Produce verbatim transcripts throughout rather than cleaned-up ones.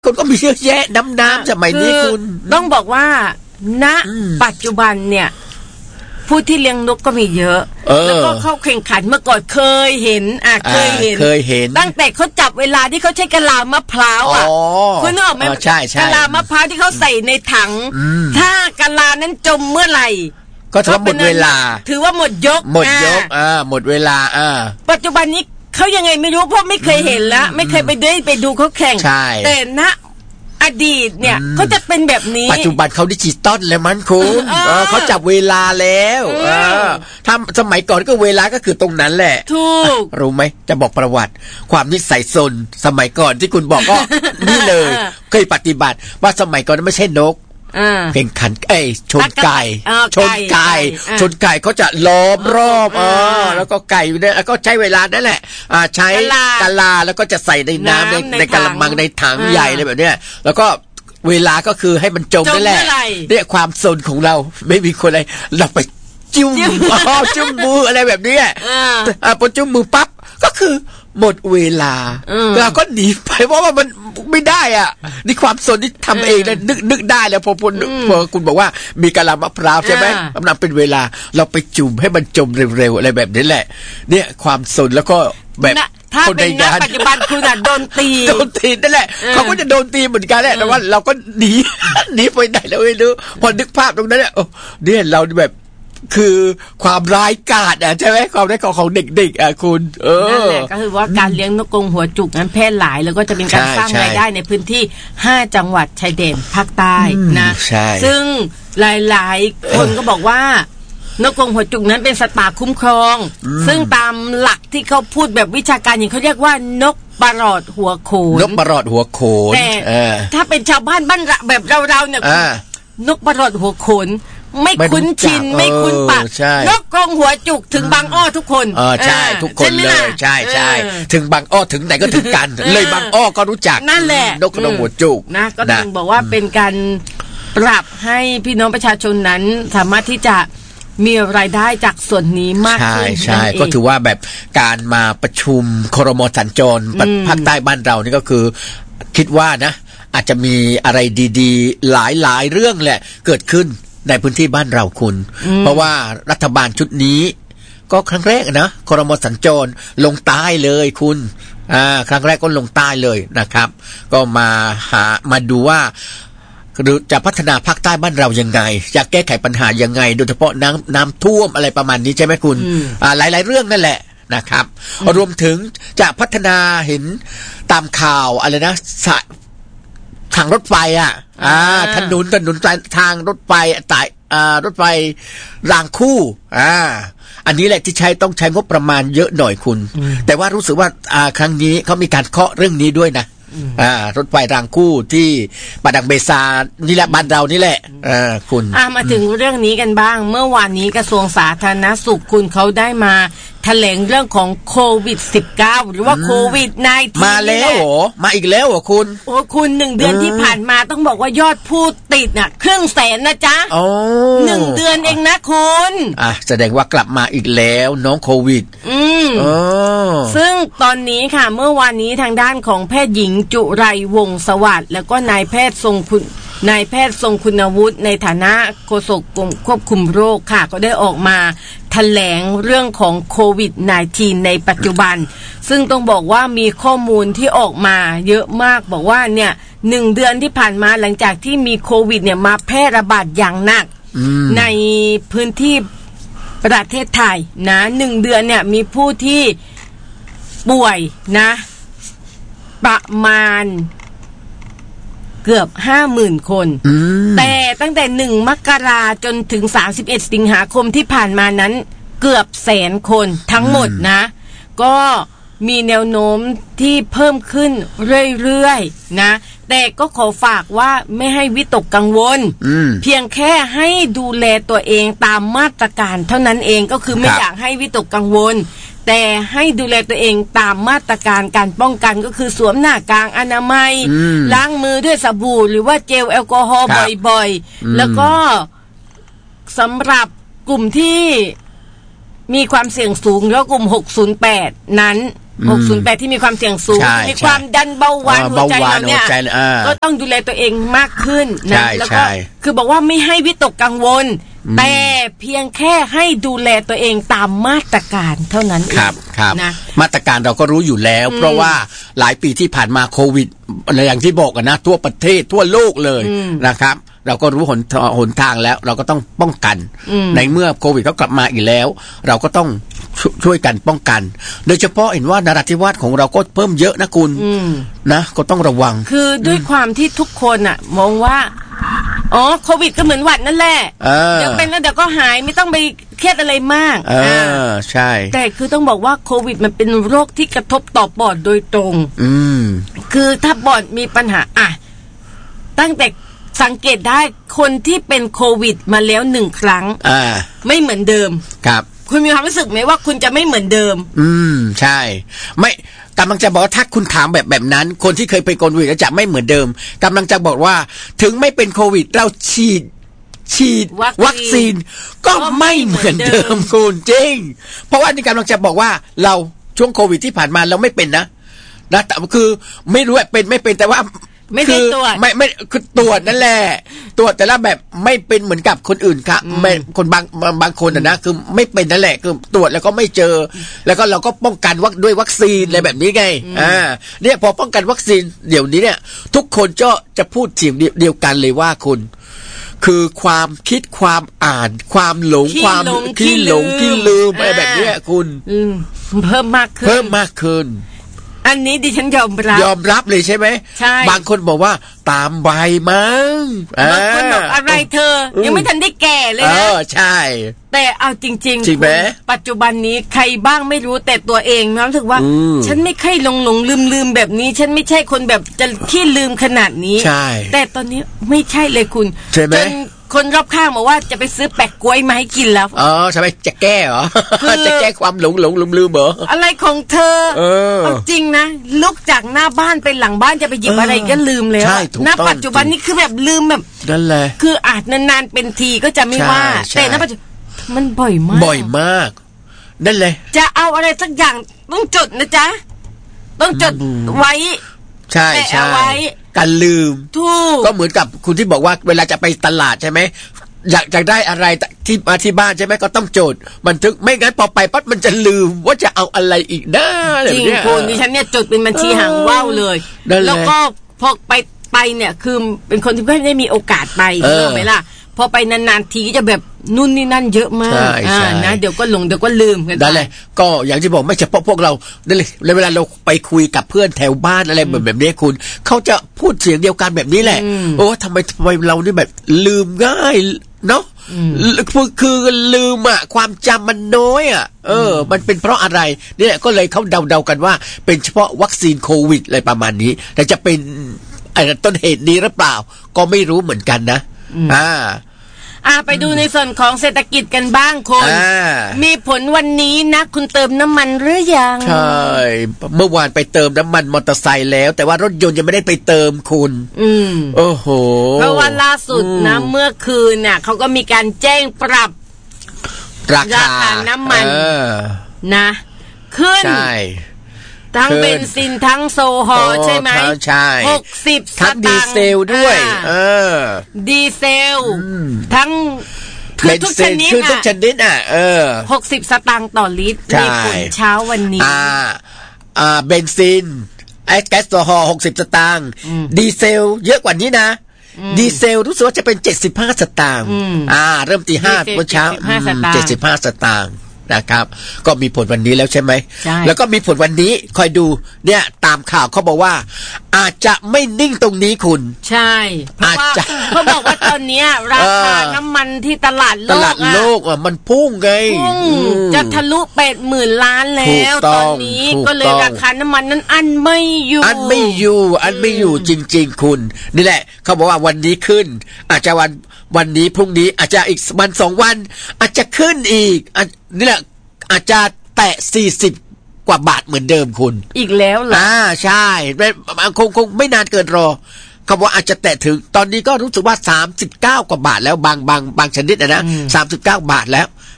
คนก็มีเยอะแยะน้ำน้ำสมัยนี้คุณต้องบอกว่าณปัจจุบันเนี่ยผู้ที่เลี้ยงนกก็มีเยอะแล้วก็เข้าแข่งขันเมื่อก่อนเคยเห็นอ่ะเคยเห็นเคยเห็นตั้งแต่เขาจับเวลาที่เขาใช้กะลามะพร้าวอ่ะคุณนึกออกไหมกะลามะพร้าวที่เขาใส่ในถังถ้ากะลานั้นจมเมื่อไหร่ก็ถือว่าหมดเวลาถือว่าหมดยกหมดยกอ่าหมดเวลาอ่าปัจจุบันนี้เขายังไงไม่รู้เพราะไม่เคยเห็นแล้วไม่เคยไปได้ไปดูเขาแข่งแต่ณอดีตเนี่ยเขาจะเป็นแบบนี้ปัจจุบันเขาดิจิตอลแล้วมันคุณเขาจับเวลาแล้วถ้าสมัยก่อนก็เวลาก็คือตรงนั้นแหละถูกรู้ไหมจะบอกประวัติความนิสัยซนสมัยก่อนที่คุณบอกก็นี่เลยเคยปฏิบัติว่าสมัยก่อนไม่ใช่นกเพ่งขันเอ้ยชนไก่ชนไก่ชนไก่เขาจะล้อมรอบเออแล้วก็ไก่เนี่ยแล้วก็ใช้เวลานั่นแหละใช้กะลาแล้วก็จะใส่ในน้ำในในกะละมังในถังใหญ่อะไรแบบเนี้ยแล้วก็เวลาก็คือให้มันจมนั่นแหละเนี่ยความซนของเราไม่มีคนอะไรเราไปจิ้มอ๋อจิ้มมืออะไรแบบนี้อ่าพอจิ้มมือปั๊บก็คือหมดเวลาเราก็หนีไปเพราะว่ามันไม่ได้อ่ะนี่ความสนที่ทำเองนะนึกนึกได้แล้วพอพอพอคุณบอกว่ามีกะลามะพร้าวใช่ไหมกำลังเป็นเวลาเราไปจุ่มให้มันจมเร็วๆอะไรแบบนี้แหละเนี่ยความสนแล้วก็แบบถ้าเป็นณปัจจุบันคุณโดนตีโดนตีนั่นแหละเขาก็จะโดนตีเหมือนกันแหละแต่ว่าเราก็หนีหนีไปไหนแล้วไม่รู้พอนึกภาพตรงนั้นเนี่ยเนี่ยเราแบบคือความร้ายกาจอ่ะใช่ไหมความร้ายกาจของเด็กๆอ่ะคุณเออนั่นแหละก็คือว่าการเลี้ยงนกกรงหัวจุกนั้นแพร่หลายแล้วก็จะเป็นการสร้างรายได้ในพื้นที่ห้าจังหวัดชายแดนภาคใต้นะซึ่งหลายๆคนก็บอกว่านกกรงหัวจุกนั้นเป็นสัตว์ป่าคุ้มครองซึ่งตามหลักที่เขาพูดแบบวิชาการอย่างเขาเรียกว่านกปลอดหัวโขนนกปลอดหัวโขนแต่ถ้าเป็นชาวบ้านบ้านแบบเราๆเนี่ยนกปลอดหัวโขนไม่คุ้นชินไม่คุ้นปากนกกรงหัวจุกถึงบางอ้อทุกคนเออใช่ทุกคนเลยใช่ใช่ถึงบางอ้อถึงไหนก็ถึงกันเลยบางอ้อก็รู้จักนั่นแหละนกกรงหัวจุกนะก็ถึงบอกว่าเป็นการปรับให้พี่น้องประชาชนนั้นสามารถที่จะมีรายได้จากส่วนนี้มากขึ้นใช่ใช่ก็ถือว่าแบบการมาประชุมครม.สัญจรภาคใต้บ้านเรานี่ก็คือคิดว่านะอาจจะมีอะไรดีๆหลายๆเรื่องแหละเกิดขึ้นในพื้นที่บ้านเราคุณเพราะว่ารัฐบาลชุดนี้ก็ครั้งแรกนะครม.สัญจรลงใต้เลยคุณอ่าครั้งแรกก็ลงใต้เลยนะครับก็มาหามาดูว่าจะพัฒนาภาคใต้บ้านเรายังไงจะแก้ไขปัญหายังไงโดยเฉพาะน้ำน้ำท่วมอะไรประมาณนี้ใช่ไหมคุณอ่าหลายๆเรื่องนั่นแหละนะครับรวมถึงจะพัฒนาเห็นตามข่าวอะไรนะทางรถไฟอ่ะอ่าถนนถนนทางรถไฟสายอ่ารถไฟรางคู่อ่าอันนี้แหละที่ใช้ต้องใช้งบประมาณเยอะหน่อยคุณแต่ว่ารู้สึกว่าอ่าครั้งนี้เขามีการเคาะเรื่องนี้ด้วยนะอ่ารถไฟรางคู่ที่ปาดังเบซานี่แหละบ้านเรานี่แหละอ่าคุณอ่ามาถึงเรื่องนี้กันบ้างเมื่อวานนี้กระทรวงสาธารณสุขคุณเขาได้มาแถลงเรื่องของโควิด สิบเก้า หรือว่าโควิด สิบเก้ามาแล้วเหรอมาอีกแล้วเหรอคุณโอ้คุณหนึ่งเดือนที่ผ่านมาต้องบอกว่ายอดผู้ติดน่ะครึ่งแสนนะจ๊ะโอ้หนึ่งเดือนเองนะคุณอ่ะแสดงว่ากลับมาอีกแล้วน้องโควิดอืมอ๋อซึ่งตอนนี้ค่ะเมื่อวานนี้ทางด้านของแพทย์หญิงจุไรวงศ์สวัสดิ์แล้วก็นายแพทย์ทรงคุณนายแพทย์ทรงคุณวุฒิในฐานะโฆษกกรมควบคุมโรคค่ะก็ได้ออกมาแถลงเรื่องของโควิด สิบเก้า ในปัจจุบันซึ่งต้องบอกว่ามีข้อมูลที่ออกมาเยอะมากบอกว่าเนี่ยหนึ่งเดือนที่ผ่านมาหลังจากที่มีโควิดเนี่ยมาแพร่ระบาดอย่างหนักในพื้นที่ประเทศไทยนะหนึ่งเดือนเนี่ยมีผู้ที่ป่วยนะประมาณเกือบ ห้าหมื่น คนแต่ตั้งแต่หนึ่งมกราจนถึงสามสิบเอ็ดสิงหาคมที่ผ่านมานั้นเกือบแสนคนทั้งหมดนะก็มีแนวโน้มที่เพิ่มขึ้นเรื่อยๆนะแต่ก็ขอฝากว่าไม่ให้วิตกกังวลเพียงแค่ให้ดูแลตัวเองตามมาตรการเท่านั้นเองก็คือไม่อยากให้วิตกกังวลแต่ให้ดูแลตัวเองตามมาตรการการป้องกันก็คือสวมหน้ากากอนามัยล้างมือด้วยสบู่หรือว่าเจลแอลกอฮอล์บ่อยๆแล้วก็สำหรับกลุ่มที่มีความเสี่ยงสูงแล้วกลุ่มหกศูนย์แปดนั้นหกศูนย์แปดที่มีความเสี่ยงสูงมีความดันเบาหวานหัวใจเราเนี่ยก็ต้องดูแลตัวเองมากขึ้นนะแล้วก็คือบอกว่าไม่ให้วิตกกังวลแต่เพียงแค่ให้ดูแลตัวเองตามมาตรการเท่านั้นเองครับครับนะมาตรการเราก็รู้อยู่แล้วเพราะว่าหลายปีที่ผ่านมาโควิดอย่างที่บอกกันนะทั่วประเทศทั่วโลกเลยนะครับเราก็รู้หนหนทางแล้วเราก็ต้องป้องกันในเมื่อโควิดเขากลับมาอีกแล้วเราก็ต้องช่วยกันป้องกันโดยเฉพาะเห็นว่านราธิวาสของเราก็เพิ่มเยอะนะคุณนะก็ต้องระวังคือด้วยความที่ทุกคนอ่ะมองว่าอ๋อโควิดก็เหมือนหวัดนั่นแหละเดี๋ยวเป็นแล้วเดี๋ยวก็หายไม่ต้องไปเครียดอะไรมากเออใช่แต่คือต้องบอกว่าโควิดมันเป็นโรคที่กระทบต่อปอดโดยตรงอืมคือถ้าปอดมีปัญหาอ่ะตั้งแต่สังเกตได้คนที่เป็นโควิดมาแล้วหนึ่งครั้งอ่าไม่เหมือนเดิมครับคุณมีความรู้สึกไหมว่าคุณจะไม่เหมือนเดิมอืมใช่ไม่กำลังจะบอกว่าถ้าคุณถามแบบแบบนั้นคนที่เคยเป็นโควิดจะไม่เหมือนเดิมกำลังจะบอกว่าถึงไม่เป็นโควิดเราฉีดฉีดวัคซีนก็ไม่เหมือนเดิมคุณจริงเพราะว่านี่กำลังจะบอกว่าเราช่วงโควิดที่ผ่านมาเราไม่เป็นนะนะแต่คือไม่รู้ว่าเป็นไม่เป็นแต่ว่าไม่ได้ตรวจไม่ไม่คือตรวจนั่นแหละตรวจแต่ละแบบไม่เป็นเหมือนกับคนอื่นครับไม่คนบางบางคนนะคือไม่เป็นนั่นแหละคือตรวจแล้วก็ไม่เจอแล้วก็เราก็ป้องกันวัคด้วยวัคซีนอะไรแบบนี้ไงอ่าเนี่ยพอป้องกันวัคซีนเดี๋ยวนี้เนี่ยทุกคนก็จะพูดเสียงเดียวกันเลยว่าคุณคือความคิดความอ่านความหลงความขี้หลงขี้ลืมอะไรแบบนี้คุณเพิ่มมากขึ้นเพิ่มมากขึ้นอันนี้ดิฉันยอมรับยอมรับเลยใช่ไหมใช่บางคนบอกว่าตามใบมั้งบางคนบอกอะไรเธอยังไม่ทันได้แก่เลยนะเออใช่แต่เอาจริงๆจริงไหมปัจจุบันนี้ใครบ้างไม่รู้แต่ตัวเองรู้สึกว่าฉันไม่ค่อยหลงหลงลืมลืมแบบนี้ฉันไม่ใช่คนแบบจะขี้ลืมขนาดนี้ใช่แต่ตอนนี้ไม่ใช่เลยคุณใช่ไหมคนรอบข้างบอกว่าจะไปซื้อแปะกล้วยมาให้กินแล้วอ๋อใช่ไหมจะแก้เหรอจะแก้ความหลงหลงลืมลืมเหรออะไรของเธอเออจริงนะลุกจากหน้าบ้านไปหลังบ้านจะไปหยิบอะไรก็ลืมแล้วณปัจจุบันนี้คือแบบลืมแบบนั่นแหละคืออาจนานๆเป็นทีก็จะไม่ว่าแต่ณปัจจุบันมันบ่อยมากบ่อยมากนั่นเลยจะเอาอะไรสักอย่างต้องจดนะจ๊ะต้องจดไว้ใช่ใช่การลืมก็เหมือนกับคุณที่บอกว่าเวลาจะไปตลาดใช่ไหมอยากจะได้อะไรที่มาที่บ้านใช่ไหมก็ต้องจดบันทึกไม่งั้นพอไปปั๊บมันจะลืมว่าจะเอาอะไรอีกนะจริงคุณดิฉันเนี่ยจดเป็นบัญชีหางว่าวเลยแล้วก็พอไปไปเนี่ยคือเป็นคนที่ไม่ได้มีโอกาสไปใช่ไหมล่ะพอไปนานๆทีจะแบบนู่นนี่นั่นเยอะมากอ่านะเดี๋ยวก็หลงเดี๋ยวก็ลืมกันได้เลยก็อย่างที่บอกไม่เฉพาะพวกเราได้เลยเวลาเราไปคุยกับเพื่อนแถวบ้านอะไรแบบแบบนี้คุณเขาจะพูดเสียงเดียวกันแบบนี้แหละโอ้ทำไมทำไมเรานี่แบบลืมง่ายเนาะคือคือลืมอ่ะความจำมันน้อยอ่ะเออมันเป็นเพราะอะไรนี่แหละก็เลยเขาเดาๆกันว่าเป็นเฉพาะวัคซีนโควิดอะไรประมาณนี้แต่จะเป็นต้นเหตุนี้หรือเปล่าก็ไม่รู้เหมือนกันนะอ่าอ่าไปดูในส่วนของเศรษฐกิจกันบ้างคนมีผลวันนี้นะคุณเติมน้ำมันหรือยังใช่เมื่อวานไปเติมน้ำมันมอเตอร์ไซค์แล้วแต่ว่ารถยนต์ยังไม่ได้ไปเติมคุณอืมโอ้โหเพราะว่าล่าสุดนะเมื่อคืนน่ะเขาก็มีการแจ้งปรับราคาน้ำมันนะขึ้นใช่ทั้งเบนซินทั้งโซฮอลใช่ไหมใช่หกสิบสตางค์ทั้งดีเซลด้วยเออดีเซลทั้งคือทุกชนิดคือทุกชนิดอ่ะเออหกสิบสตางค์ต่อลิตรในผลเช้าวันนี้อ่าอ่าเบนซินไอ้แก๊สโซฮอลหกสิบสตางค์ดีเซลเยอะกว่านี้นะดีเซลรู้สึกว่าจะเป็นเจ็ดสิบห้าสตางค์อ่าเริ่มตีห้าเมื่อเช้าเจ็ดสิบห้าสตางค์นะครับก็มีผลวันนี้แล้วใช่ไหมแล้วก็มีผลวันนี้คอยดูเนี่ยตามข่าวเขาบอกว่าอาจจะไม่นิ่งตรงนี้คุณใช่เพราะว่าเขาบอกว่าตอนนี้ราคาน้ำมันที่ตลาดโลกตลาดโลกอ่ะมันพุ่งไงจะทะลุแปดหมื่นล้านแล้วตอนนี้ก็เลยราคาน้ำมันนั้นอันไม่อยู่อันไม่อยู่อันไม่อยู่จริงๆคุณนี่แหละเขาบอกว่าวันนี้ขึ้นอาจจะวันวันนี้พรุ่งนี้อาจจะอีกวันสองวันอาจจะขึ้นอีกนี่แหละอาจจะแตะสี่สิบกว่าบาทเหมือนเดิมคุณอีกแล้วเหรออ่าใช่คงคงไม่นานเกินรอเขาบอกอาจจะแตะถึงตอนนี้ก็รู้สึกว่าสามสิบเก้ากว่าบาทแล้วบางบางบางชนิดนะนะสามสิบเก้าบาทแล้วอ่ะ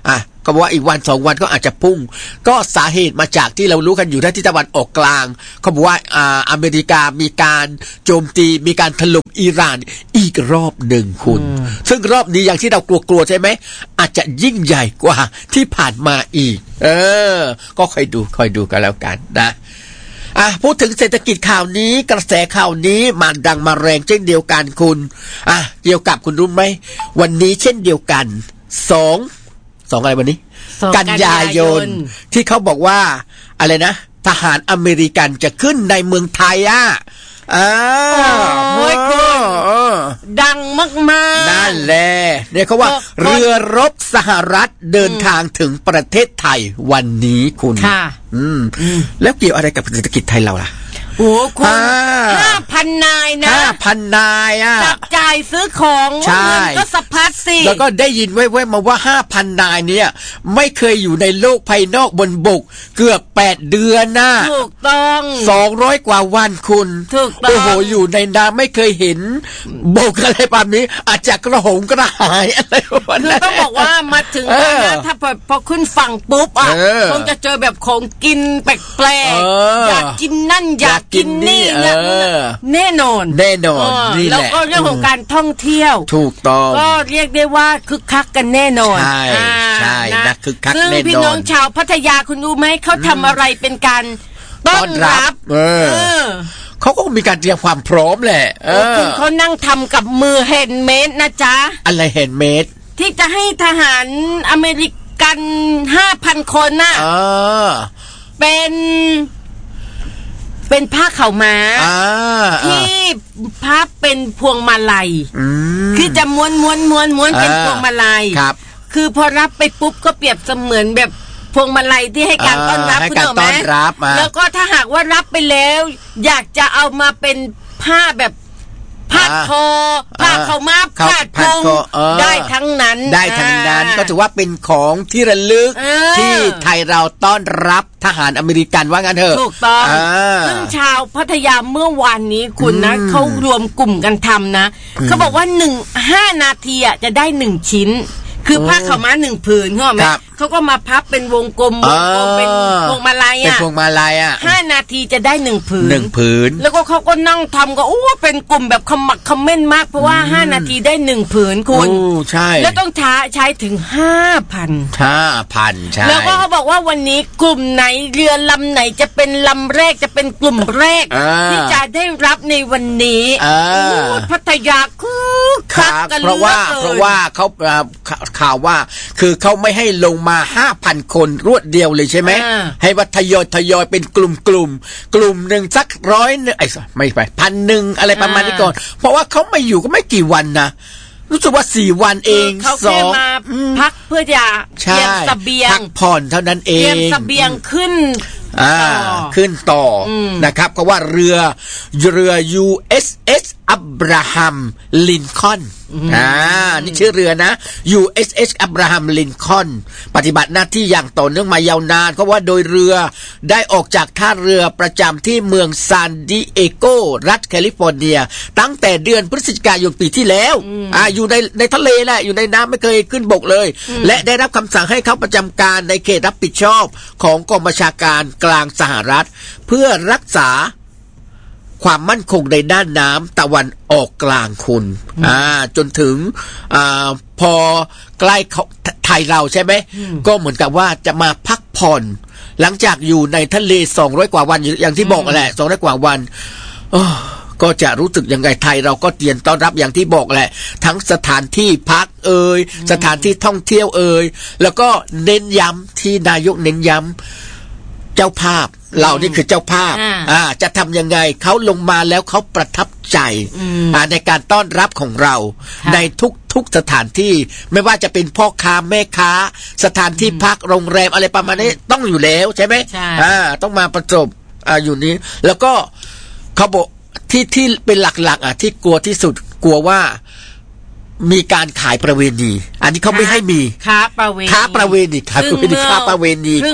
ก็บอกว่าอีกวันสองวันก็อาจจะพุ่งก็สาเหตุมาจากที่เรารู้กันอยู่ที่ตะวันออกกลางเขาบอกว่าอ่าอเมริกามีการโจมตีมีการถล่มอิหร่านอีกรอบหนึ่งคุณซึ่งรอบนี้อย่างที่เรากลัวๆใช่ไหมอาจจะยิ่งใหญ่กว่าที่ผ่านมาอีกเออก็ค่อยดูค่อยดูกันแล้วกันนะอ่ะพูดถึงเศรษฐกิจข่าวนี้กระแสข่าวนี้มาดังมาแรงเช่นเดียวกันคุณอ่ะเกี่ยวกับคุณรู้ไหมวันนี้เช่นเดียวกันสองสองอะไรวันนี้กันยายนที่เขาบอกว่าอะไรนะทหารอเมริกันจะขึ้นในเมืองไทยอ่ะอ่าโอ้ยคุณดังมากๆนั่นแหละเนี่ยเขาว่าเรือรบสหรัฐเดินทางถึงประเทศไทยวันนี้คุณค่ะอืมแล้วเกี่ยวอะไรกับเศรษฐกิจไทยเราล่ะโอ้คุณห้าพันนายนะห้าพันนายอ่ะจับจ่ายซื้อของเงินก็สะพัดสิแล้วก็ได้ยินแว่วๆมาว่าห้าพันนายเนี่ยไม่เคยอยู่ในโลกภายนอกบนบกเกือบแปดเดือนน่ะถูกต้องสองร้อยกว่าวันคุณถูกต้องโอ้โหอยู่ในน้ำไม่เคยเห็นบกอะไรแบบนี้อาจจะกระหงกระหายอะไรแบบนั้นคือต้องบอกว่ามาถึงนะถ้าพอพอขึ้นฝั่งปุ๊บอ่ะคงจะเจอแบบของกินแปลกๆอยากกินนั่นอยากกินนี่นะแน่นอนแน่นอนนี่แหละแล้วก็เรื่องของการท่องเที่ยวถูกต้องก็เรียกได้ว่าคึกคักกันแน่นอนใช่ใช่นะคึกคักแน่นอนซึ่งพี่น้องชาวพัทยาคุณรู้ไหมเขาทำอะไรเป็นการต้อนรับเออเขาก็มีการเตรียมความพร้อมแหละเออเขานั่งทำกับมือแฮนด์เมดนะจ๊ะอะไรแฮนด์เมดที่จะให้ทหารอเมริกันห้าพันคนน่ะเป็นเป็นผ้าขาวม้าที่พับเป็นพวงมาลัยคือจะม้วนม้วนม้วนม้วนเป็นพวงมาลัยคือพอรับไปปุ๊บก็เปรียบเสมือนแบบพวงมาลัยที่ให้การต้อนรับคุณรู้ไหมแล้วก็ถ้าหากว่ารับไปแล้วอยากจะเอามาเป็นผ้าแบบผ้าคอผ้าขาวม้าผ้าคลุมได้ทั้งนั้นได้ทั้งนั้นก็ถือว่าเป็นของที่ระลึกที่ไทยเราต้อนรับทหารอเมริกันว่างั้นเถอะถูกต้องซึ่งชาวพัทยาเมื่อวานนี้คุณนะเขารวมกลุ่มกันทำนะเขาบอกว่าหนึ่งห้านาทีอ่ะจะได้หนึ่งชิ้นคือผ้าขาวม้าหนึ่งผืนเข้าไหมเขาก็มาพับเป็นวงกลมวงกลมเป็นพวงมาลัยอ่ะเป็นพวงมาลัยอ่ะห้านาทีจะได้หนึ่งผืนหนึ่งผืนแล้วก็เขาก็นั่งทำก็โอ้เป็นกลุ่มแบบขมักขม้นมากเพราะว่าห้านาทีได้หนึ่งผืนคุณโอ้ใช่แล้วต้องใช้ใช้ถึงห้าพันห้าพันใช่แล้วก็เขาบอกว่าวันนี้กลุ่มไหนเรือลำไหนจะเป็นลำแรกจะเป็นกลุ่มแรกที่จะได้รับในวันนี้พัทยาคือคักกันเพราะว่าเพราะว่าเขาข่าวว่าคือเขาไม่ให้ลงมา ห้าพัน คนรวดเดียวเลยใช่ไหมให้วัทยอยทยอยเป็นกลุ่มกลุ่มกลุ่มหนึ่งสักร้อยนึงไอ้ไม่ไปพันหนึ่งอะไรประมาณนี้ก่อนเพราะว่าเขาไม่อยู่ก็ไม่กี่วันนะรู้สึกว่าสี่วันเองสองมาพักเพื่อจะเตรียมเสบียงพักผ่อนเท่านั้นเองเตรียมเสบียงขึ้นอ่าขึ้นต่อนะครับก็ว่าเรือเรือ ยู เอส เอส อับราฮัมลินคอล์นอ่านี่ชื่อเรือนะ ยู เอส เอส อับราฮัมลินคอล์นปฏิบัติหน้าที่อย่างต่อเนื่องมายาวนานก็ว่าโดยเรือได้ออกจากท่าเรือประจำที่เมืองซานดิเอโกรัฐแคลิฟอร์เนียตั้งแต่เดือนพฤศจิกายนปีที่แล้วอ่าอยู่ในในทะเลแหละอยู่ในน้ำไม่เคยขึ้นบกเลยและได้รับคำสั่งให้เข้าประจำการในเขตรับผิดชอบของกองบัญชาการกลางสหรัฐเพื่อรักษาความมั่นคงในด้านน้ำตะวันออกกลางคุณอ่าจนถึงอ่าพอใกล้ไทยเราใช่ไหมก็เหมือนกับว่าจะมาพักผ่อนหลังจากอยู่ในทะเลสองร้อยกว่าวันอย่างที่บอกแหละสองร้อยกว่าวันก็จะรู้สึกยังไงไทยเราก็เตรียมต้อนรับอย่างที่บอกแหละทั้งสถานที่พักเอ่ยสถานที่ท่องเที่ยวเอ่ยแล้วก็เน้นย้ำที่นายกเน้นย้ำเจ้าภาพเรานี่คือเจ้าภาพอ่าจะทำยังไงเขาลงมาแล้วเขาประทับใจอ่าในการต้อนรับของเราในทุกทุกสถานที่ไม่ว่าจะเป็นพ่อค้าแม่ค้าสถานที่พักโรงแรมอะไรประมาณนี้ต้องอยู่แล้วใช่ไหมอ่าต้องมาประจบอ่าอยู่นี้แล้วก็เขาบอกที่ที่เป็นหลักๆอ่ะที่กลัวที่สุดกลัวว่ามีการขายประเวณีอันนี้เขาไม่ให้มีค้าประเวณีค้าประเวณีค้าประเวณีค้าประเวณีคุณ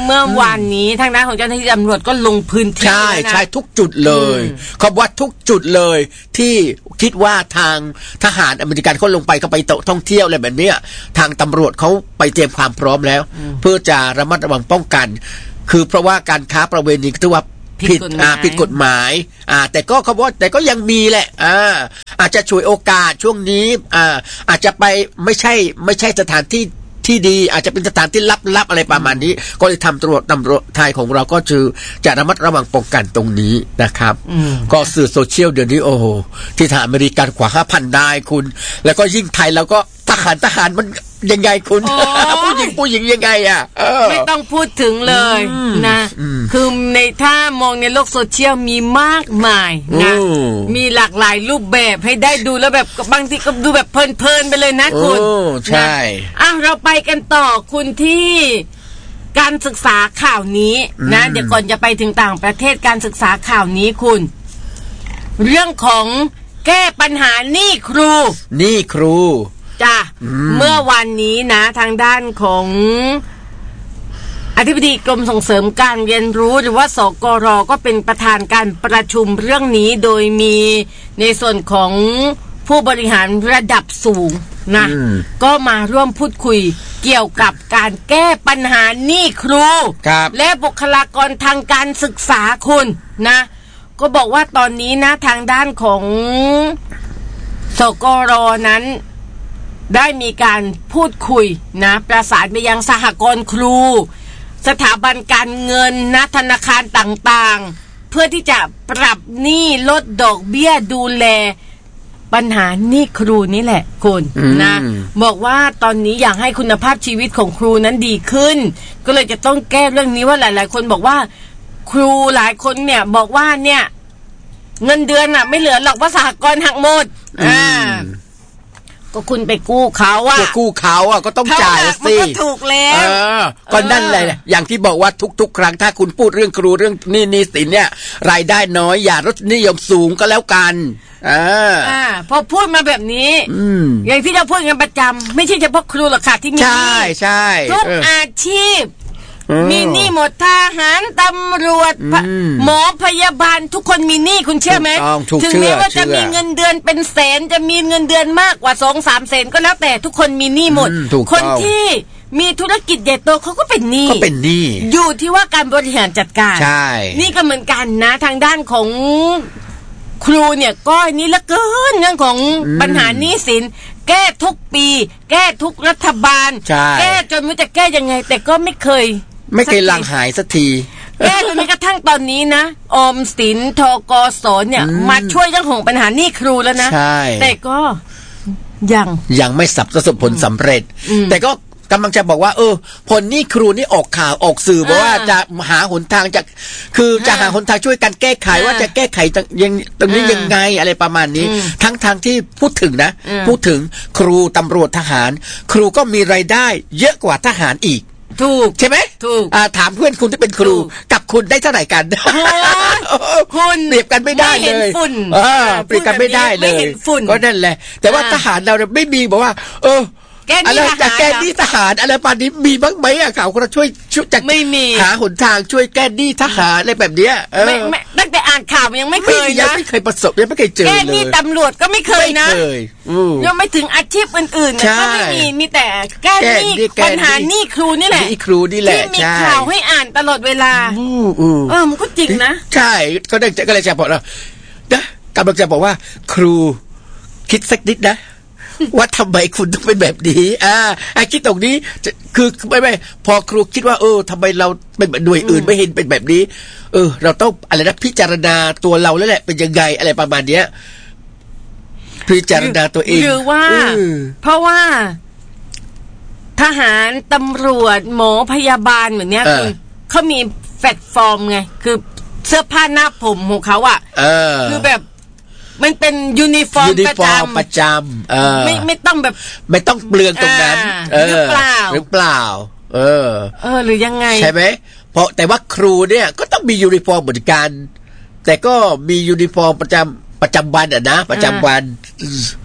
เมื่อวานนี้ทางด้านของเจ้าหน้าที่ตำรวจก็ลงพื้นที่ใช่ใช่ทุกจุดเลยคำว่าทุกจุดเลยที่คิดว่าทางทหารอเมริกันเขาลงไปเขาไปท่องเที่ยวอะไรแบบนี้ทางตำรวจเขาไปเตรียมความพร้อมแล้วเพื่อจะระมัดระวังป้องกันคือเพราะว่าการค้าประเวณีถือว่าผิดอ่าผิดกฎหมายอ่าแต่ก็เขาว่าแต่ก็ยังมีแหละอ่าอาจจะฉวยโอกาสช่วงนี้อ่าอาจจะไปไม่ใช่ไม่ใช่สถานที่ที่ดีอาจจะเป็นสถานที่ลับๆอะไรประมาณนี้ก็เลยทำตำรวจตำรวจไทยของเราก็คือจะระมัดระวังป้องกันตรงนี้นะครับก็สื่อโซเชียลเดี๋ยวนี้โอ้โหที่ทางอเมริกันกว่า ห้าพัน นายคุณแล้วก็ยิ่งไทยแล้วก็ทหารทหารมันยังไงคุณผู้หญิงผู้หญิงยังไงอ่ะไม่ต้องพูดถึงเลยนะคือในถ้ามองในโลกโซเชียลมีมากมายนะมีหลากหลายรูปแบบให้ได้ดูแล้วแบบบางทีก็ดูแบบเพลินๆไปเลยนะคุณใช่อ่ะเราไปกันต่อคุณที่การศึกษาข่าวนี้นะเดี๋ยวก่อนจะไปถึงต่างประเทศการศึกษาข่าวนี้คุณเรื่องของแก้ปัญหาหนี้ครูหนี้ครูจ้ะเมื่อวันนี้นะทางด้านของอธิบดีกรมส่งเสริมการเรียนรู้หรือว่าสกร.ก็เป็นประธานการประชุมเรื่องนี้โดยมีในส่วนของผู้บริหารระดับสูงนะก็มาร่วมพูดคุยเกี่ยวกับการแก้ปัญหาหนี้ครูและบุคลากรทางการศึกษาคุณนะก็บอกว่าตอนนี้นะทางด้านของสกร.นั้นได้มีการพูดคุยนะประสานไปยังสหกรณ์ครูสถาบันการเงินนะธนาคารต่างๆเพื่อที่จะปรับหนี้ลดดอกเบี้ยดูแลปัญหาหนี้ครูนี่แหละคุณนะบอกว่าตอนนี้อยากให้คุณภาพชีวิตของครูนั้นดีขึ้นก็เลยจะต้องแก้เรื่องนี้ว่าหลายๆคนบอกว่าครูหลายคนเนี่ยบอกว่าเนี่ยเงินเดือนอ่ะไม่เหลือหรอกว่าสหกรณ์หักหมดอ่าก็คุณไปกู้เขาอ่ะก็กู้เขาอ่ะก็ต้องจ่ายสิก็ถูกแล้วเออก็นั่นแหละอย่างที่บอกว่าทุกๆครั้งถ้าคุณพูดเรื่องครูเรื่องหนี้หนี้สินเนี่ยรายได้น้อยอย่ารสนิยมสูงก็แล้วกันอ่าอ่าพอพูดมาแบบนี้อย่างที่เราพูดกันประจำไม่ใช่เฉพาะครูหรอกค่ะที่มีหนี้ใช่ใช่ทุกอาชีพมีหนี้หมดทหารตำรวจหมอพยาบาลทุกคนมีหนี้คุณเชื่อไหมถึงแม้ว่าจะมีเงินเดือนเป็นแสนจะมีเงินเดือนมากกว่าสองสามแสนก็แล้วแต่ทุกคนมีหนี้หมดคนที่มีธุรกิจใหญ่โตเขาก็เป็นหนี้ก็เป็นหนี้อยู่ที่ว่าการบริหารจัดการใช่นี่ก็เหมือนกันนะทางด้านของครูเนี่ยก็นี่ละเกินเรื่องของปัญหาหนี้สินแก้ทุกปีแก้ทุกรัฐบาลแก้จนไม่รู้จะแก้ยังไงแต่ก็ไม่เคยไม่เคยลังหายสักทีแก้จนกระทั่งตอนนี้นะออมสินธกสเนี่ยมาช่วยเรื่องของปัญหาหนี้ครูแล้วนะแต่ก็ยังยังไม่สับประสบผลสำเร็จแต่ก็กำลังจะบอกว่าเออผลนี่ครูนี่ออกข่าวออกสื่อบอกว่าจะหาหนทางจะคือจะหาหนทางช่วยกันแก้ไขว่าจะแก้ไขยังตรงนี้ยังไงอะไรประมาณนี้ทั้งทางที่พูดถึงนะพูดถึงครูตำรวจทหารครูก็มีรายได้เยอะกว่าทหารอีกถูกใช่ไหมถูกถามเพื่อนคุณที่เป็นครูกับคุณได้เท่าไหร่กันคุณเปรียบกันไม่ได้เลยเปรียบกันไม่ได้เลยก็นั่นแหละแต่ว่าทหารเราไม่มีบอกว่าเอออะไรจะแก้หนี้ทหารอะไรป่านนี้มีบ้างไหมอ่ะข่าวคนช่วยช่วยจะหาหนทางช่วยแก้หนี้ทหารอะไรแบบเนี้ยไม่ไม่ตั้งแต่อ่านข่าวยังไม่เคยนะยังไม่เคยประสบยังไม่เคยเจอเลยแก้หนี้ตำรวจก็ไม่เคยนะยังไม่ถึงอาชีพอื่นๆก็ไม่มีมีแต่แก้หนี้ปัญหาหนี้ครูนี่แหละครูนี่แหละที่มีข่าวให้อ่านตลอดเวลาเออมันก็จริงนะใช่ก็ได้ก็เลยจะบอกเรานะกำลังจะบอกว่าครูคิดสักนิดนะว่าทำไมคุณต้องเป็นแบบนี้อ่าไอ้คิดตรงนี้คือไม่ไม่พอครูคิดว่าเออทำไมเราเป็นหน่วยอื่นไม่เห็นเป็นแบบนี้เออเราต้องอะไรนะพิจารณาตัวเราแล้วแหละเป็นยังไงอะไรประมาณเนี้ยพิจารณาตัวเองหรือว่าเพราะว่าทหารตำรวจหมอพยาบาลเหมือนเนี้ยคือเขามีแพลตฟอร์มไงคือเสื้อผ้าหน้าผมของเขาอ่ะคือแบบมันเป็นยูนิฟอร์มประจำประจำเออไม่ไม่ต้องแบบไม่ต้องเปลืองตรงนั้นหรือเปล่าหรือเปล่าเออเออหรือยังไงใช่ไหมเพราะแต่ว่าครูเนี่ยก็ต้องมียูนิฟอร์มเหมือนกันแต่ก็มียูนิฟอร์มประจำประจำวันอ่ะนะประจำวัน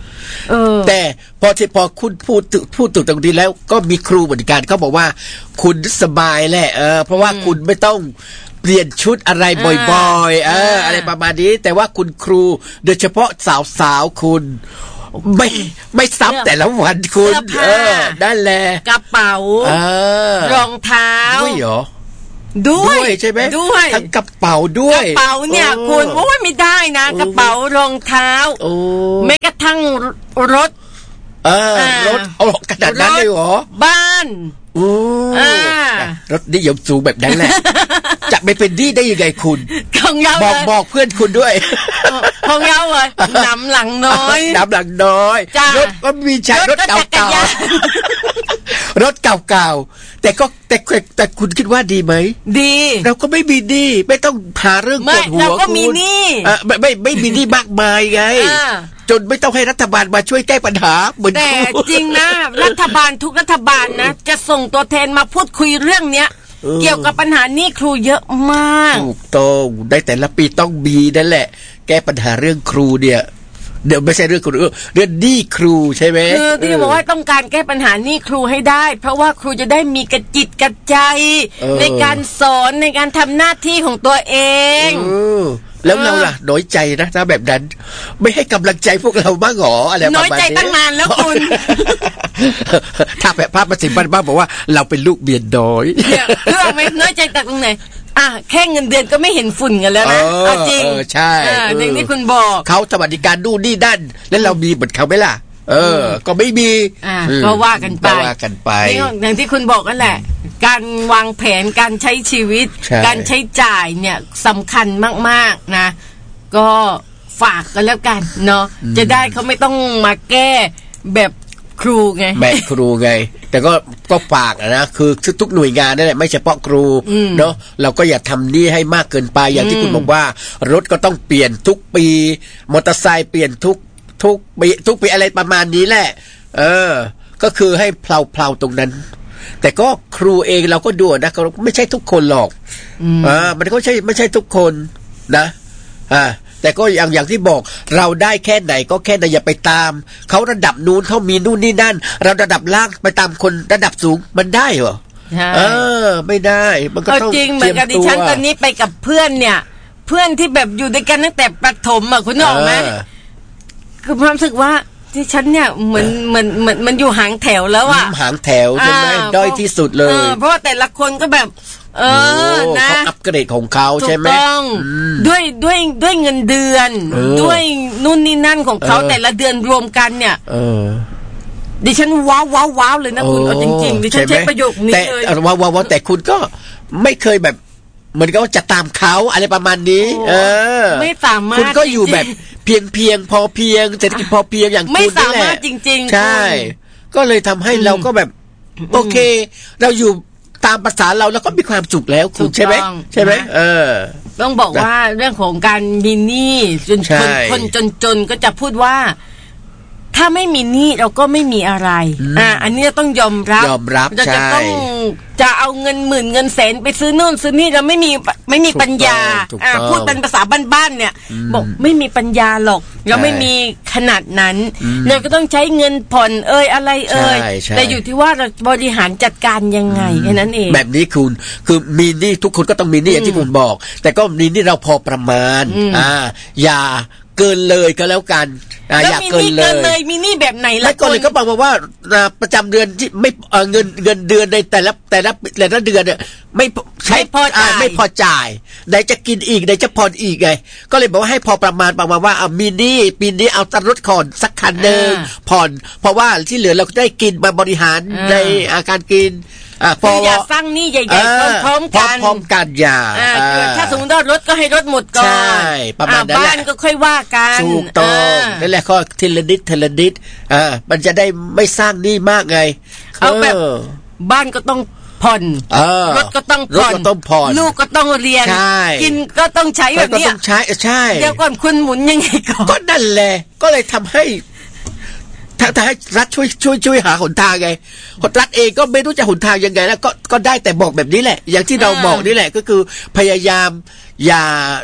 แต่พอที่พอคุณพูดพูดถึงตรงนี้แล้วก็มีครูเหมือนกันเขาบอกว่าคุณสบายแหละเออเพราะว่าคุณไม่ต้องเปลี่ยนชุดอะไรบ่อยๆเอออะไรประมาณนี้แต่ว่าคุณครูโดยเฉพาะสาวๆคุณไม่ไม่ซ้ำแต่ละวันคุณเออนั่นแหละกระเป๋ารองเท้าด้วยเหรอด้วยใช่ไหมด้วยทั้งกระเป๋าด้วยกระเป๋าเนี่ยคุณโอ้ยไม่ได้นะกระเป๋ารองเท้าแม้กระทั่งรถเออรถเอาขนาดนั้นเลยเหรอบ้านโอ้รถนิยมสูงแบบนั้นแหละจะไม่เป็นดีได้ยังไงคุณของเราบอกบอกเพื่อนคุณด้วยของเราเลยน้ำหลังน้อยน้ำหลังน้อยรถก็มีใช้รถเก่าๆรถเก่าๆแต่ก็แต่แต่คุณคิดว่าดีไหมดีเราก็ไม่มีหนี้ไม่ต้องหาเรื่องปวดหัวเราก็มีหนี้ไม่ไม่ไม่มีหนี้มากมายไงจนไม่ต้องให้รัฐบาลมาช่วยแก้ปัญหาเหมือนแต่จริงนะรัฐบาลทุกรัฐบาลนะจะส่งตัวแทนมาพูดคุยเรื่องเนี้ยเกี่ยวกับปัญหาหนี้ครูเยอะมากถูกต้องได้แต่ละปีต้องมีนั่นแหละแก้ปัญหาเรื่องครูเนี่ยเดี๋ยวไม่ใช่เรื่องครูเรื่องหนี้ครูใช่ไหมคือที่บอกว่าต้องการแก้ปัญหาหนี้ครูให้ได้เพราะว่าครูจะได้มีกระจิตกระใจในการสอนในการทำหน้าที่ของตัวเองแล้วเราล่ะน้อยใจนะถ้าแบบนั้นไม่ให้กำลังใจพวกเราบ้างหรออะไรประมาณนี้น้อยใจตั้งนานแล้วคุณถ้าแบบภาพประสิทธิ์บ้านบอกว่าเราเป็นลูกเบียนน้อยเรื่องไม่น้อยใจจากตรงไหนอ่ะแค่เงินเดือนก็ไม่เห็นฝุ่นกันแล้วนะจริงใช่อย่างที่คุณบอกเขาสวัสดิการดูนี่ด้านแล้วเรามีเหมือนเขาไหมล่ะเออก็ไม่มีก็ว่ากันไปว่ากันไปอย่างที่คุณบอกนั่นแหละการวางแผนการใช้ชีวิตการใช้จ่ายเนี่ยสำคัญมากๆนะก็ฝากกันแล้วกันเนาะจะได้เขาไม่ต้องมาแก้แบบครูไงแบบครูไงแต่ก็ก็ฝากนะคือทุกหน่วยงานนั่นแหละไม่เฉพาะครูเนาะเราก็อย่าทำนี่ให้มากเกินไปอย่างที่คุณบอกว่ารถก็ต้องเปลี่ยนทุกปีมอเตอร์ไซค์เปลี่ยนทุกทุกปีทุกปีอะไรประมาณนี้แหละเออก็คือให้เพลาๆตรงนั้นแต่ก็ครูเองเราก็ดูนะเขาไม่ใช่ทุกคนหรอกอ่ามันก็ใช่ไม่ใช่ทุกคนนะอ่าแต่ก็อย่างอย่างที่บอกเราได้แค่ไหนก็แค่ไหนอย่าไปตามเขาระดับนู้นเขามีนู่นนี่นั่นเราระดับล่างไปตามคนระดับสูงมันได้เหรอเออไม่ได้มันก็ต้องจริงเหมือนกับดิฉันตอนนี้ไปกับเพื่อนเนี่ยเพื่อนที่แบบอยู่ด้วยกันตั้งแต่ประถมอ่ะคุณนึกออกไหมคือความรู้สึกว่าที่ฉันเนี่ยเหมือนเหมือนเหมือนมันอยู่หางแถวแล้วอ่ะหางแถวใช่ไหมด้อยที่สุดเลยเพราะว่าแต่ละคนก็แบบเออนะเขาอัปเกรดของเขาใช่ไหมต้องด้วยด้วยด้วยเงินเดือนด้วยนู่นนี่นั่นของเขาแต่ละเดือนรวมกันเนี่ยดิฉันว้าวว้าวว้าวเลยนะคุณเอาจริงๆดิฉันใช้ประโยคนี้เลยแต่ว้าวว้าวแต่คุณก็ไม่เคยแบบเหมือนกับว่าจะตามเขาอะไรประมาณนี้เออไม่สามารถคุณก็อยู่แบบเพียงเพียงพอเพียงเศรษฐกิจพอเพียงอย่างคุณนี่แหละไม่สามารถจริงๆใช่ก็เลยทำให้เราก็แบบโอเคเราอยู่ตามภาษาเราแล้วก็มีความสุขแล้วคุณใช่ไหมใช่ไหมเออต้องบอกว่าเรื่องของการมีหนี้จนคนคนจนๆก็จะพูดว่าถ้าไม่มีหนี้เราก็ไม่มีอะไรอ่าอันนี้ต้องยอมรับยอมรับเราจะต้องจะเอาเงินหมื่นเงินแสนไปซื้อนู่นซื้อนี่เราไม่มีไม่มีปัญญาอ่าพูดเป็นภาษาบ้านๆเนี่ยบอกไม่มีปัญญาหรอกเราไม่มีขนาดนั้นเราก็ต้องใช้เงินผ่อนเอ่ยอะไรเอ่ยแต่อยู่ที่ว่าเราบริหารจัดการยังไงแค่นั้นเองแบบนี้คุณคือมีหนี้ทุกคนก็ต้องมีหนี้อย่างที่คุณบอกแต่ก็มีหนี้เราพอประมาณอ่าอย่าเกินเลยก็แล้วกันอยากเกินเลยเลยมีหนี้แบบไหนล่ะไม่ก็เลยก็บอกว่าประจำเดือนที่ไม่เงินเงินเดือนในแต่ละแต่ละแต่ละเดือนเนี่ยไม่ใช้พอจ่ายไม่พอจ่ายไหนจะกินอีกไหนจะผ่อนอีกไงก็เลยบอกว่าให้พอประมาณประมาณว่าเอามีหนี้ปีนี้เอาตัดรถก่อนสักคันนึงผ่อนเพราะว่าที่เหลือเราก็ได้กินมาบริหารในอาการกินอ่าพออย่าสร้างหนี้ใหญ่ๆพร้อมๆกันพร้อมๆกันอย่าถ้าสมมติว่ารถก็ให้รถหมดก่อนใช่ประมาณนั้นแหละบ้านก็ค่อยว่ากันถูกต้องนั่นแหละก็ทีละนิดทีละนิดอ่ามันจะได้ไม่สร้างหนี้มากไงเอาแบบบ้านก็ต้องผ่อนรถก็ต้องผ่อนลูกก็ต้องเรียนกินก็ต้องใช้แบบนี้ใช่ใช่เดี๋ยวก่อนคุณหมุนยังไงก่อนก็นั่นแหละก็เลยทำให้ถ้าถ้าให้รัฐช่วยช่วยช่วยหาหนทางไงรัฐเองก็ไม่รู้จะหนทางยังไงแล้วก็ก็ได้แต่บอกแบบนี้แหละอย่างที่เราบอกนี่แหละก็คือพยายามอย่า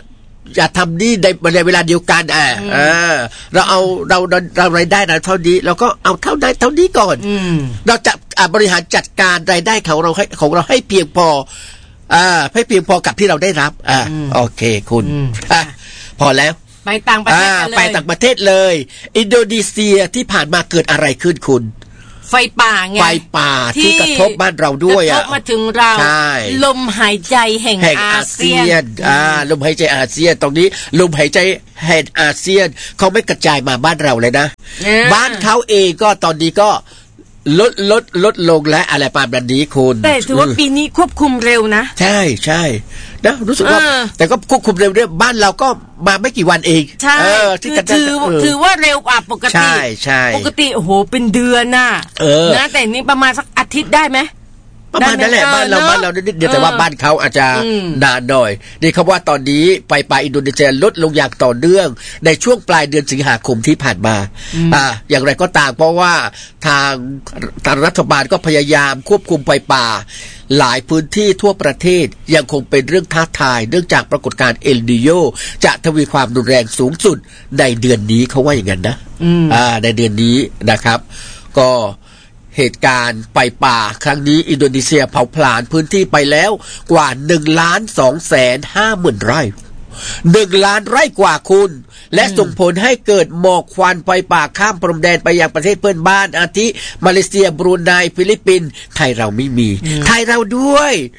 อย่าทำนี่ในในเวลาเดียวกันอ่าเออเราเอาเราเราเรารายได้เราเท่านี้เราก็เอาเท่าได้เท่านี้ก่อนเราจะบริหารจัดการรายได้ของเราให้ของเราให้เพียงพออ่าให้เพียงพอกับที่เราได้รับอ่าโอเคคุณอ่ะพอแล้วไปต่างประเทศกันเลยไปต่างประเทศเลยอินโดนีเซียที่ผ่านมาเกิดอะไรขึ้นคุณไฟป่าไงไฟป่าที่กระทบบ้านเราด้วยอ่ะกระทบมาถึงเราลมหายใจแห่งอาเซียนอ่าลมหายใจอาเซียนตรงนี้ลมหายใจแห่งอาเซียนเขาไม่กระจายมาบ้านเราเลยนะบ้านเขาเองก็ตอนนี้ก็ลดลดลดลงและอะไรประมาณนี้คุณแต่ถือว่าปีนี้ควบคุมเร็วนะใช่ใช่นะรู้สึกว่าแต่ก็ควบคุมเร็วเรื่อยบ้านเราก็มาไม่กี่วันเองใช่ถือถือว่าเร็วกว่าปกติใช่ใช่ปกติโอ้โหเป็นเดือนน่ะนะแต่นี่ประมาณสักอาทิตย์ได้ไหมประมาณนั้นแหละบ้านเราบ้านเรานิดเดียวแต่ว่าบ้านเขาอาจจะนานหน่อยนี่เขาว่าตอนนี้ไฟป่าอินโดนีเซียลดลงอย่างต่อเนื่องในช่วงปลายเดือนสิงหาคมที่ผ่านมาอ่าอย่างไรก็ตามเพราะว่าทางทางรัฐบาลก็พยายามควบคุมไฟป่าหลายพื้นที่ทั่วประเทศยังคงเป็นเรื่องท้าทายเนื่องจากปรากฏการณ์เอลนีโญจะทวีความรุนแรงสูงสุดในเดือนนี้เขาว่าอย่างนั้นนะอ่าในเดือนนี้นะครับก็เหตุการณ์ไฟป่าครั้งนี้อินโดนีเซียเผาผลาญพื้นที่ไปแล้วกว่าหนึ่งล้านสองแสนห้าหมื่นไร่หนึ่งล้านไร่กว่าคุณและส่งผลให้เกิดหมอกควันไฟป่าข้ามพรมแดนไปยังประเทศเพื่อนบ้านอาทิมาเลเซียบรูไนฟิลิปปินส์ไทยเราไม่มีไทยเราด้วย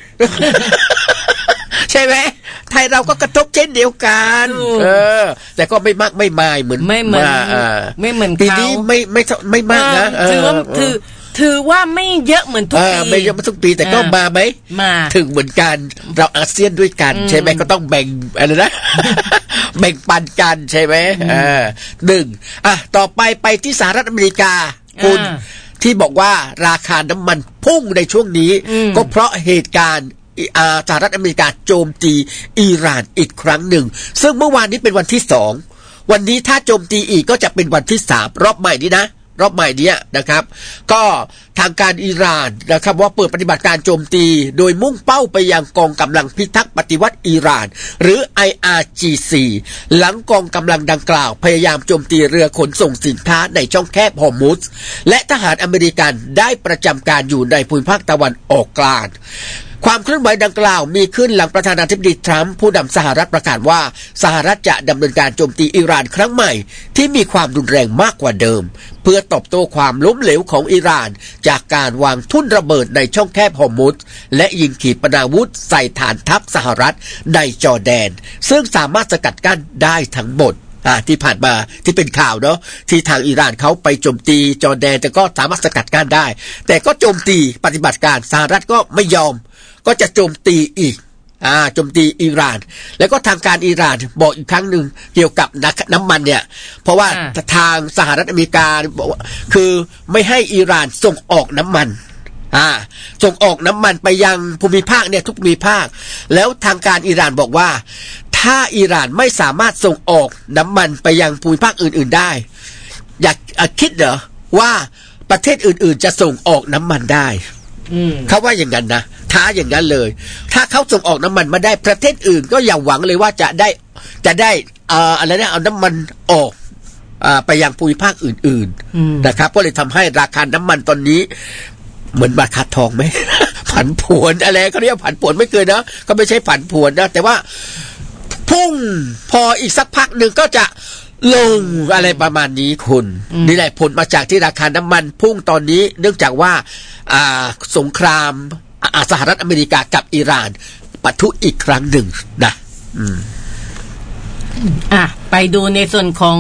ใช่ไหมไทยเราก็กระทบเช่นเดียวกันเออแต่ก็ไม่มากไม่มายเหมือนไม่เหมือนไม่เหมือนปีนี้ไม่ไม่ไม่มากนะถือว่าถือถือว่าไม่เยอะเหมือนทุกปีไม่เยอะเหมือนทุกปีแต่ก็มาไหมมาถึงเหมือนกันเราอาเซียนด้วยกันใช่ไหมก็ต้องแบ่งอะไรนะ แบ่งปันกันใช่ไหมอ่าหนึ่งอ่ะต่อไปไปที่สหรัฐอเมริกาคุณที่บอกว่าราคาน้ำมันพุ่งในช่วงนี้ก็เพราะเหตุการณ์สหรัฐอเมริกาโจมตีอิหร่านอีกครั้งหนึ่งซึ่งเมื่อวานนี้เป็นวันที่สองวันนี้ถ้าโจมตีอีกก็จะเป็นวันที่สามรอบใหม่นี้นะรอบใหม่นี้นะครับก็ทางการอิหร่านนะครับว่าเปิดปฏิบัติการโจมตีโดยมุ่งเป้าไปยังกองกำลังพิทักษ์ปฏิวัติอิหร่านหรือ ไอ อาร์ จี ซี หลังกองกำลังดังกล่าวพยายามโจมตีเรือขนส่งสินค้าในช่องแคบฮอร์มุซและทหารอเมริกันได้ประจำการอยู่ในภูมิภาคตะวันออกกลางความเคลื่อนไหวดังกล่าวมีขึ้นหลังประธานาธิบดีทรัมป์ผู้นำสหรัฐประกาศว่าสหรัฐจะดำเนินการโจมตีอิหร่านครั้งใหม่ที่มีความรุนแรงมากกว่าเดิมเพื่อตอบโต้ความล้มเหลวของอิหร่านจากการวางทุ่นระเบิดในช่องแคบฮอร์มุซและยิงขีปนาวุธใส่ฐานทัพสหรัฐในจอร์แดนซึ่งสามารถสกัดกั้นได้ทั้งหมดที่ผ่านมาที่เป็นข่าวเนาะที่ทางอิหร่านเขาไปโจมตีจอร์แดนแต่ก็สามารถสกัดกั้นได้แต่ก็โจมตีปฏิบัติการสหรัฐก็ไม่ยอมก็จะโจมตีอีกอ่าโจมตีอิหร่านแล้วก็ทางการอิหร่านบอกอีกครั้งหนึ่งเกี่ยวกับน้ำมันเนี่ยเพราะว่าทางสหรัฐอเมริกาบอกว่าคือไม่ให้อิหร่านส่งออกน้ำมันอ่าส่งออกน้ำมันไปยังภูมิภาคเนี่ยทุกภูมิภาคแล้วทางการอิหร่านบอกว่าถ้าอิหร่านไม่สามารถส่งออกน้ำมันไปยังภูมิภาคอื่นๆได้อยากคิดเหรอว่าประเทศอื่นๆจะส่งออกน้ำมันได้เขาว่าอย่างนั้นนะท้าอย่างนั้นเลยถ้าเขาส่งออกน้ำมันมาได้ประเทศอื่นก็อย่าหวังเลยว่าจะได้จะได้เอ่ออะไรนะเอาน้ำมันออกอ่าไปยังภูมิภาคอื่นๆนะครับก็เลยทำให้ราคาน้ำมันตอนนี้เหมือนราคาทองไหม ผันผวนอะไรเขาเรียกผันผวนไม่เกินนะก็ไม่ใช่ผันผวนนะแต่ว่าพุ่งพออีกสักพักหนึ่งก็จะลงอะไรประมาณนี้คุณนี่แหละผลมาจากที่ราคาน้ำมันพุ่งตอนนี้เนื่องจากว่าอ่าสงครามสหรัฐอเมริกากับอิหร่านปะทุอีกครั้งหนึ่งนะอืมอ่ะไปดูในส่วนของ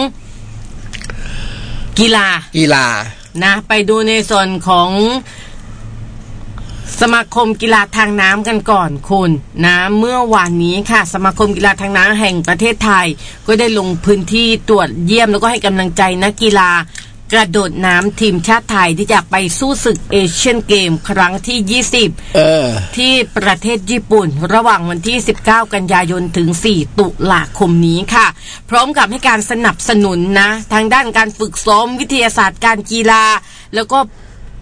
กีฬากีฬานะไปดูในส่วนของสมาคมกีฬาทางน้ำกันก่อนคุณนะเมื่อวานนี้ค่ะสมาคมกีฬาทางน้ำแห่งประเทศไทยก็ได้ลงพื้นที่ตรวจเยี่ยมแล้วก็ให้กำลังใจนักกีฬากระโดดน้ำทีมชาติไทยที่จะไปสู้ศึกเอเชียนเกมครั้งที่ยี่สิบเออที่ประเทศญี่ปุ่นระหว่างวันที่สิบเก้ากันยายนถึงสี่ตุลาคมนี้ค่ะพร้อมกับให้การสนับสนุนนะทางด้านการฝึกซ้อมวิทยาศาสตร์การกีฬาแล้วก็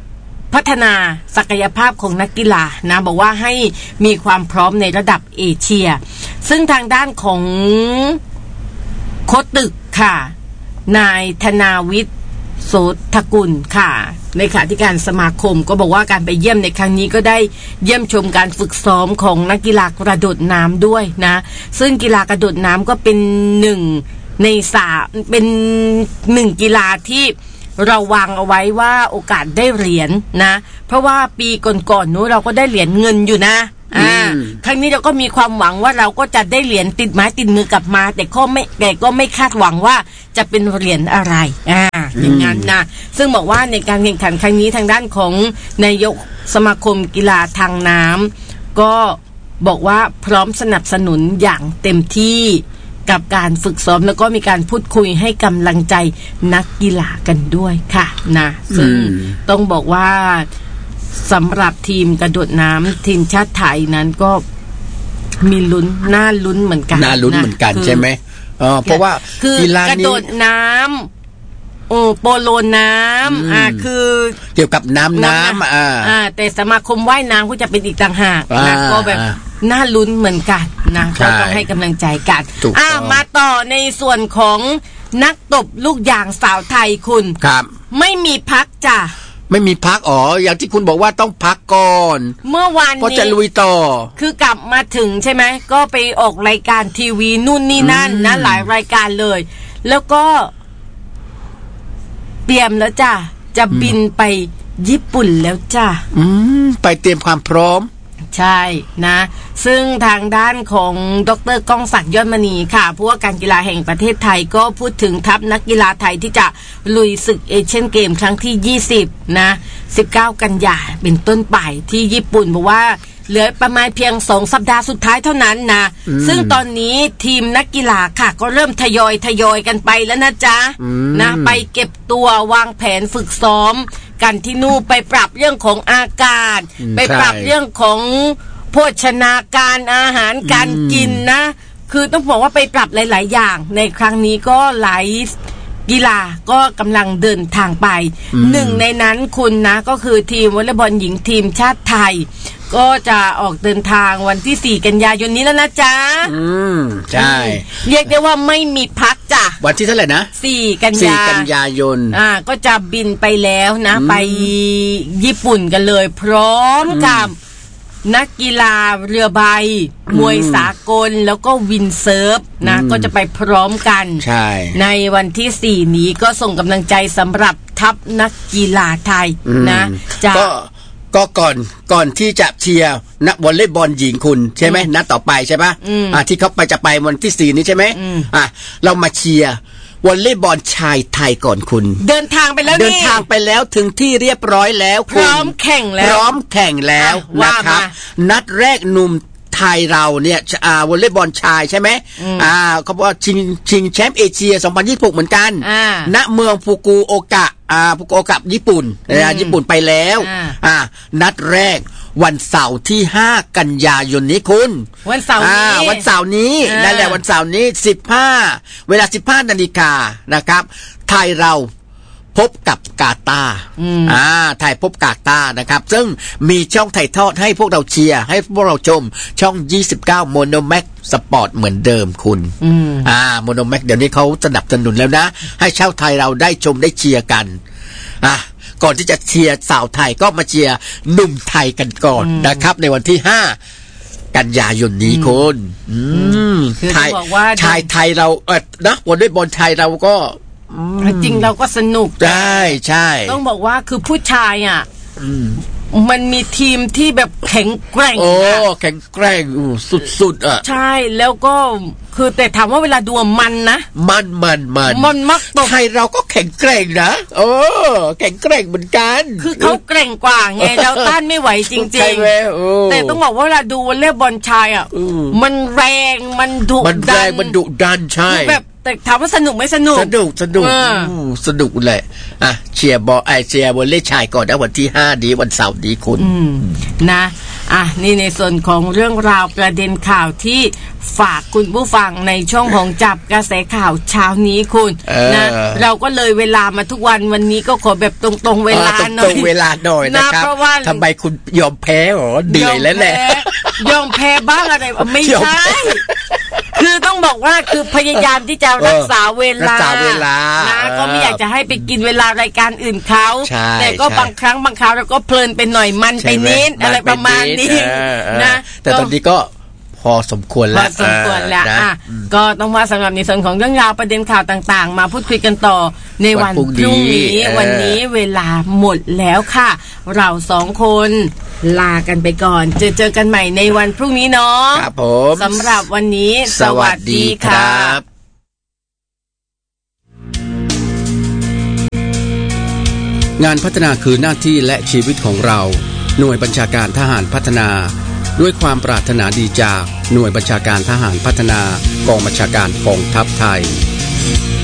พัฒนาศักยภาพของนักกีฬานะบอกว่าให้มีความพร้อมในระดับเอเชียซึ่งทางด้านของโค้ชตึกค่ะนายธนาวิทย์โสทกุลค่ะเลขาธิการสมาคมก็บอกว่าการไปเยี่ยมในครั้งนี้ก็ได้เยี่ยมชมการฝึกซ้อมของนักกีฬากระโดดน้ำด้วยนะซึ่งกีฬากระโดดน้ำก็เป็นหนึ่งในสามเป็นหนึ่งกีฬาที่เราวางเอาไว้ว่าโอกาสได้เหรียญ นะเพราะว่าปีก่อนๆนู้นเราก็ได้เหรียญเงินอยู่นะอ่าครั้งนี้เราก็มีความหวังว่าเราก็จะได้เหรียญติดไม้ติดมือกลับมาแต่ก็ไม่แต่ก็ไม่คาดหวังว่าจะเป็นเหรียญอะไรอ่าอย่างนั้นนะซึ่งบอกว่าในการแข่งขันครั้งนี้ทางด้านของนายกสมาคมกีฬาทางน้ำก็บอกว่าพร้อมสนับสนุนอย่างเต็มที่กับการฝึกซ้อมแล้วก็มีการพูดคุยให้กำลังใจนักกีฬากันด้วยค่ะนะซึ่งต้องบอกว่าสำหรับทีมกระโดดน้ำทีมชาติไทยนั้นก็มีลุ้นน่าลุ้นเหมือนกันน่าลุ้นเหมือนกันใช่ไหมอ๋อเพราะว่ากีฬากระโดดน้ำโอ้โปโลน้ำอ่าคือเกี่ยวกับน้ำน้ำอ่าอ่าแต่สมาคมว่ายน้ำก็จะเป็นอีกต่างหากนะก็แบบน่าลุ้นเหมือนกันนะก็ต้องให้กำลังใจกันอ่ามาต่อในส่วนของนักตบลูกยางสาวไทยคุณครับไม่มีพักจ้ะไม่มีพักอ๋ออย่างที่คุณบอกว่าต้องพักก่อนเมื่อวานนี้เพราะจะลุยต่อคือกลับมาถึงใช่ไหมก็ไปออกรายการทีวีนู่นนี่นั่นนะหลายรายการเลยแล้วก็เตรียมแล้วจ้ะจะบินไปญี่ปุ่นแล้วจ้ะอืมไปเตรียมความพร้อมใช่นะซึ่งทางด้านของดร.ก้องศักดิ์ยอดมณีค่ะผู้ว่าการกีฬาแห่งประเทศไทยก็พูดถึงทัพนักกีฬาไทยที่จะลุยศึกเอเชียนเกมครั้งที่ยี่สิบนะสิบเก้ากันยายนเป็นต้นไปที่ญี่ปุ่นบอกว่าเหลือประมาณเพียงสองสัปดาห์สุดท้ายเท่านั้นนะซึ่งตอนนี้ทีมนักกีฬาค่ะก็เริ่มทยอยทยอยกันไปแล้วนะจ๊ะนะไปเก็บตัววางแผนฝึกซ้อมกันที่นู่นไปปรับเรื่องของอากาศไปปรับเรื่องของโภชนาการอาหารการกินนะคือต้องบอกว่าไปปรับหลายๆอย่างในครั้งนี้ก็หลายกีฬาก็กำลังเดินทางไปหนึ่งในนั้นคุณนะก็คือทีมวอลเลย์บอลหญิงทีมชาติไทยก็จะออกเดินทางวันที่สี่กันยายนนี้แล้วนะจ๊ะอืมใช่เรียกได้ว่าไม่มีพักจ้ะวันที่เท่าไหร่นะสี่กันยาสี่กันยายนอ่าก็จะบินไปแล้วนะไปญี่ปุ่นกันเลยพร้อมกับนักกีฬาเรือใบมวยสากลแล้วก็วินเซิร์ฟนะก็จะไปพร้อมกันใช่ในวันที่สี่นี้ก็ส่งกำลังใจสำหรับทัพนักกีฬาไทยนะจะก็ก็ก่อนก่อนที่จะเชียร์นักวอลเลย์บอลหญิงคุณใช่ไหมนัดต่อไปใช่ปะอ่าที่เขาไปจะไปวันที่สี่นี้ใช่ไหมอ่าเรามาเชียร์วอลเลย์บอลชายไทยก่อนคุณเดินทางไปแล้วนี่เดินทางไปแล้วถึงที่เรียบร้อยแล้วพร้อมแข่งแล้วพร้อมแข่งแล้วนะครับนัดแรกหนุ่มไทยเราเนี่ยอ่าวอลเลย์บอลชายใช่ไหมอ่าเขาบอกว่าชิงชิงแชมป์เอเชียสองพันยี่สิบหกเหมือนกันณเมืองฟุกุโอกะอ่าฟุกุโอกะญี่ปุ่นนะญี่ปุ่นไปแล้วอ่านัดแรกวันเสาร์ที่ห้ากันยายนนี้คุณวันเสาร์นี้วันเสาร์นี้นั่นแหละวันเสาร์นี้สิบห้าเวลาสิบห้านาฬิกานะครับไทยเราพบกับกาตาร์อ่าไทยพบกาตาร์นะครับซึ่งมีช่องถ่ายทอดให้พวกเราเชียร์ให้พวกเราชมช่องยี่สิบเก้า Monomax Sport เหมือนเดิมคุณอ่า Monomax เดี๋ยวนี้เขาสนับสนุนแล้วนะให้ชาวไทยเราได้ชมได้เชียร์กันอ่ะก่อนที่จะเชียร์สาวไทยก็มาเชียร์หนุ่มไทยกันก่อนนะครับในวันที่ห้ากันยายนนี้คุณไทยชายไทยเราเออนะวอลเลย์บอลไทยเราก็จริงเราก็สนุกใช่ใช่ต้องบอกว่าคือผู้ชายอ่ะมันมีทีมที่แบบแข็งแกร่งโอ้แข็งแกร่งสุดๆอ่ะใช่แล้วก็คือแต่ถามว่าเวลาดูมันนะมันมันมันมันมักตกไทยเราก็แข็งแกร่งนะโอ้แข็งแกร่งเหมือนกันคือเขาแกร่งกว่าไงเราต้านไม่ไหวจริงๆแต่ต้องบอกว่าเวลาดูวอลเลย์บอลชายอ่ะมันแรงมันดุดันมันแรงมันดุดันใช่แบบแต่ถามว่าสนุกไหมสนุกสนุกสนุกสนุกเลยอ่ะเชียร์บอลไอเชียร์วอลเลย์ชายก่อนนะวันที่ห้านี้วันเสาร์นี้คุณนะอ่ะนี่ในส่วนของเรื่องราวประเด็นข่าวที่ฝากคุณผู้ฟังในช่วงของจับกระแสข่าวเช้านี้คุณนะเราก็เลยเวลามาทุกวันวันนี้ก็ขอแบบตรงๆเวลาหน่อยตรงเวลาหน่อยนะครับทำไมคุณยอมแพ้หรอเดือยแล้วแหละยอมแพ้บ้างอะไรไม่ใช่คือต้องบอกว่าคือพยายามที่จะรักษาเวลานะก็ไม่อยากจะให้ไปกินเวลารายการอื่นเขาแต่ก็บางครั้งบางคราวเราก็เพลินไปหน่อยมันไปนิดอะไรประมาณนี้นะแต่ตอนนี้ก็พอสมควรแล้วพอสมควรแล้วอ่ะก็ต้องว่าสำหรับในส่วนของเรื่องราวประเด็นข่าวต่างๆมาพูดคุยกันต่อในวันพรุ่งนี้วันนี้เวลาหมดแล้วค่ะเราสองคนลากันไปก่อนเจอเจอกันใหม่ในวันพรุ่งนี้เนาะครับผมสำหรับวันนี้สวัสดีครับงานพัฒนาคือหน้าที่และชีวิตของเราหน่วยบัญชาการทหารพัฒนาด้วยความปรารถนาดีจากหน่วยบัญชาการทหารพัฒนากองบัญชาการกองทัพไทย